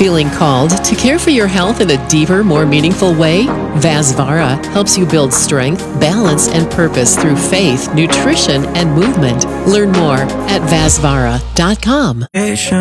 Feeling called to care for your health in a deeper, more meaningful way? Vasvara helps you build strength, balance, and purpose through faith, nutrition, and movement. Learn more at vasvara.com.